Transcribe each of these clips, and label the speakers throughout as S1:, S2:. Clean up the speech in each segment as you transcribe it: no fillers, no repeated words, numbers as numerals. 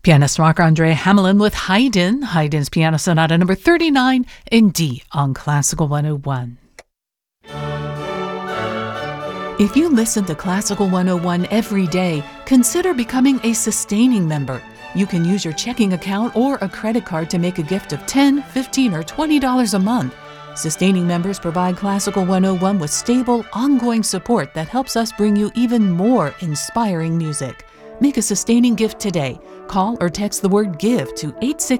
S1: Pianist Marc-Andre Hamelin with Haydn, Haydn's Piano Sonata number 39 in D on Classical 101. If you listen to Classical 101 every day, consider becoming a sustaining member. You can use your checking account or a credit card to make a gift of $10, $15, or $20 a month. Sustaining members provide Classical 101 with stable, ongoing support that helps us bring you even more inspiring music. Make a sustaining gift today. Call or text the word GIVE to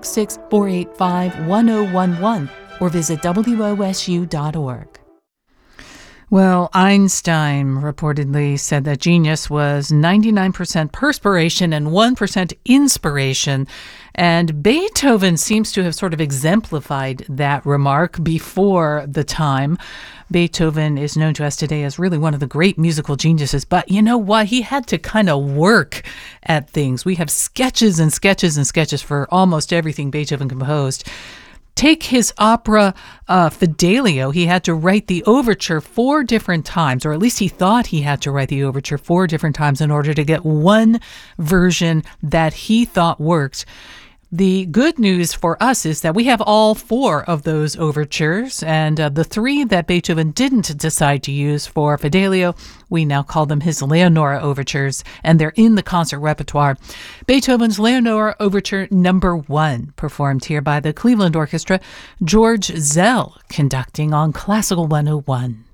S1: 866-485-1011 or visit wosu.org. Well, Einstein reportedly said that genius was 99% perspiration and 1% inspiration. And Beethoven seems to have sort of exemplified that remark before the time. Beethoven is known to us today as really one of the great musical geniuses. But you know what? He had to kind of work at things. We have sketches and sketches and sketches for almost everything Beethoven composed. Take his opera Fidelio. He had to write the overture 4 different times, or at least he thought he had to write the overture 4 different times in order to get one version that he thought worked. The good news for us is that we have all 4 of those overtures, and the 3 that Beethoven didn't decide to use for Fidelio, we now call them his Leonora overtures, and they're in the concert repertoire. Beethoven's Leonora Overture number 1, performed here by the Cleveland Orchestra, George Zell conducting on Classical 101.